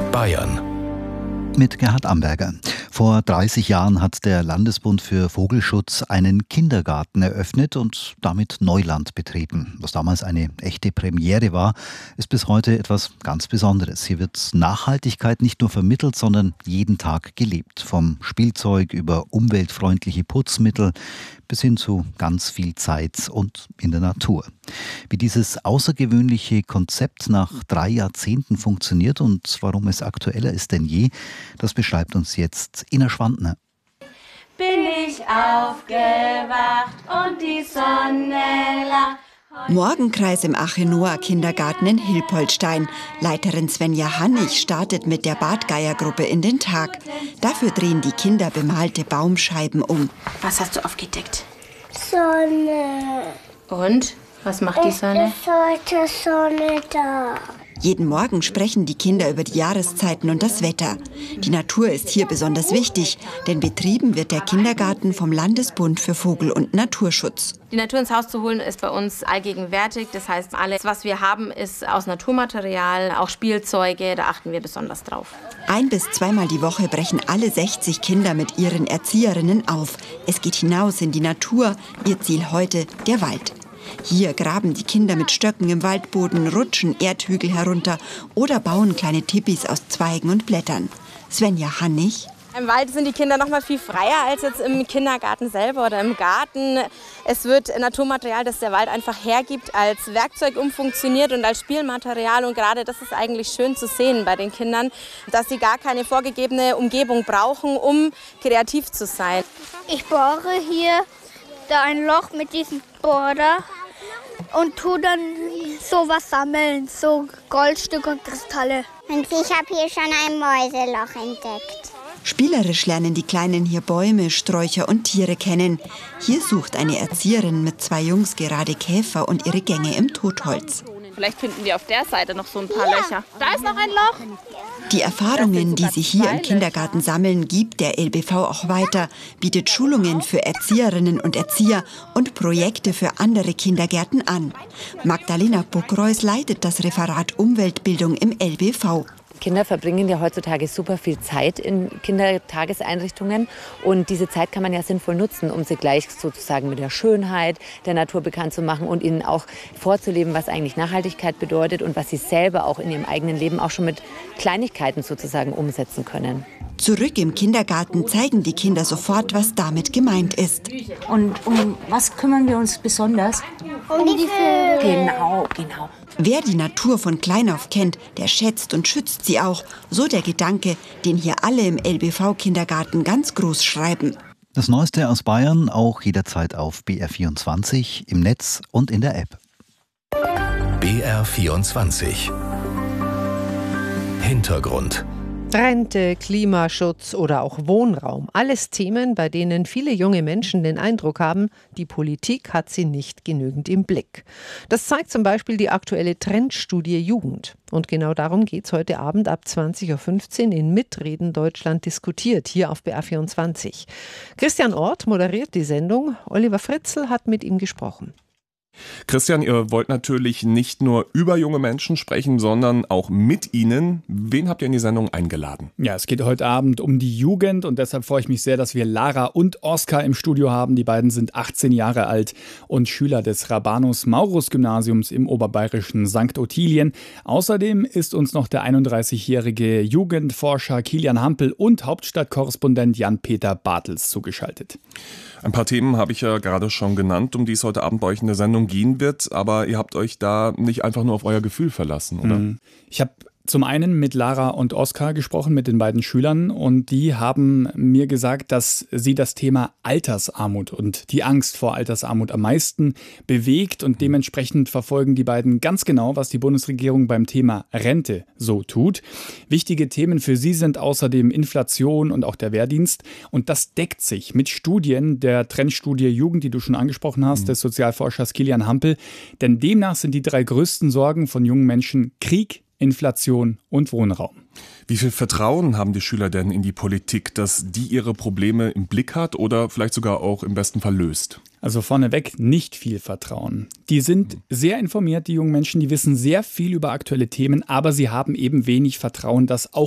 Bayern. Mit Gerhard Amberger. Vor 30 Jahren hat der Landesbund für Vogelschutz einen Kindergarten eröffnet und damit Neuland betreten. Was damals eine echte Premiere war, ist bis heute etwas ganz Besonderes. Hier wird Nachhaltigkeit nicht nur vermittelt, sondern jeden Tag gelebt. Vom Spielzeug über umweltfreundliche Putzmittel bis hin zu ganz viel Zeit und in der Natur. Wie dieses außergewöhnliche Konzept nach 3 Jahrzehnten funktioniert und warum es aktueller ist denn je, das beschreibt uns jetzt Ina Schwandner. Bin ich aufgewacht und die Sonne lacht. Morgenkreis im Achenoa-Kindergarten in Hilpoltstein. Leiterin Svenja Hannig startet mit der Bartgeier-Gruppe in den Tag. Dafür drehen die Kinder bemalte Baumscheiben um. Was hast du aufgedeckt? Sonne. Und? Was macht die Sonne? Es ist heute Sonne da. Jeden Morgen sprechen die Kinder über die Jahreszeiten und das Wetter. Die Natur ist hier besonders wichtig, denn betrieben wird der Kindergarten vom Landesbund für Vogel- und Naturschutz. Die Natur ins Haus zu holen ist bei uns allgegenwärtig. Das heißt, alles, was wir haben, ist aus Naturmaterial, auch Spielzeuge, da achten wir besonders drauf. 1- bis 2-mal die Woche brechen alle 60 Kinder mit ihren Erzieherinnen auf. Es geht hinaus in die Natur, ihr Ziel heute der Wald. Hier graben die Kinder mit Stöcken im Waldboden, rutschen Erdhügel herunter oder bauen kleine Tipis aus Zweigen und Blättern. Svenja Hannig. Im Wald sind die Kinder noch mal viel freier als jetzt im Kindergarten selber oder im Garten. Es wird Naturmaterial, das der Wald einfach hergibt, als Werkzeug umfunktioniert und als Spielmaterial. Und gerade das ist eigentlich schön zu sehen bei den Kindern, dass sie gar keine vorgegebene Umgebung brauchen, um kreativ zu sein. Ich bohre hier da ein Loch mit diesem Bohrer und tu dann sowas sammeln, so Goldstücke und Kristalle. Und ich habe hier schon ein Mäuseloch entdeckt. Spielerisch lernen die Kleinen hier Bäume, Sträucher und Tiere kennen. Hier sucht eine Erzieherin mit 2 Jungs gerade Käfer und ihre Gänge im Totholz. Vielleicht finden wir auf der Seite noch so ein paar Löcher. Da ist noch ein Loch. Die Erfahrungen, die sie hier im Kindergarten sammeln, gibt der LBV auch weiter, bietet Schulungen für Erzieherinnen und Erzieher und Projekte für andere Kindergärten an. Magdalena Buckreus leitet das Referat Umweltbildung im LBV. Kinder verbringen ja heutzutage super viel Zeit in Kindertageseinrichtungen und diese Zeit kann man ja sinnvoll nutzen, um sie gleich sozusagen mit der Schönheit der Natur bekannt zu machen und ihnen auch vorzuleben, was eigentlich Nachhaltigkeit bedeutet und was sie selber auch in ihrem eigenen Leben auch schon mit Kleinigkeiten sozusagen umsetzen können. Zurück im Kindergarten zeigen die Kinder sofort, was damit gemeint ist. Und um was kümmern wir uns besonders? Um die Vögel. Genau. Wer die Natur von klein auf kennt, der schätzt und schützt sie auch. So der Gedanke, den hier alle im LBV-Kindergarten ganz groß schreiben. Das Neueste aus Bayern auch jederzeit auf BR24, im Netz und in der App. BR24 Hintergrund. Rente, Klimaschutz oder auch Wohnraum. Alles Themen, bei denen viele junge Menschen den Eindruck haben, die Politik hat sie nicht genügend im Blick. Das zeigt zum Beispiel die aktuelle Trendstudie Jugend. Und genau darum geht es heute Abend ab 20.15 Uhr in Mitreden Deutschland diskutiert, hier auf BR24. Christian Orth moderiert die Sendung. Oliver Fritzl hat mit ihm gesprochen. Christian, ihr wollt natürlich nicht nur über junge Menschen sprechen, sondern auch mit ihnen. Wen habt ihr in die Sendung eingeladen? Ja, es geht heute Abend um die Jugend und deshalb freue ich mich sehr, dass wir Lara und Oskar im Studio haben. Die beiden sind 18 Jahre alt und Schüler des Rabanus-Maurus-Gymnasiums im oberbayerischen St. Ottilien. Außerdem ist uns noch der 31-jährige Jugendforscher Kilian Hampel und Hauptstadtkorrespondent Jan-Peter Bartels zugeschaltet. Ein paar Themen habe ich ja gerade schon genannt, um die es heute Abend bei euch in der Sendung gehen wird. Aber ihr habt euch da nicht einfach nur auf euer Gefühl verlassen, oder? Ich habe zum einen mit Lara und Oskar gesprochen, mit den beiden Schülern. Und die haben mir gesagt, dass sie das Thema Altersarmut und die Angst vor Altersarmut am meisten bewegt. Und dementsprechend verfolgen die beiden ganz genau, was die Bundesregierung beim Thema Rente so tut. Wichtige Themen für sie sind außerdem Inflation und auch der Wehrdienst. Und das deckt sich mit Studien der Trendstudie Jugend, die du schon angesprochen hast, des Sozialforschers Kilian Hampel. Denn demnach sind die 3 größten Sorgen von jungen Menschen Krieg, Inflation und Wohnraum. Wie viel Vertrauen haben die Schüler denn in die Politik, dass die ihre Probleme im Blick hat oder vielleicht sogar auch im besten Fall löst? Also vorneweg nicht viel Vertrauen. Die sind sehr informiert, die jungen Menschen, die wissen sehr viel über aktuelle Themen, aber sie haben eben wenig Vertrauen, dass auch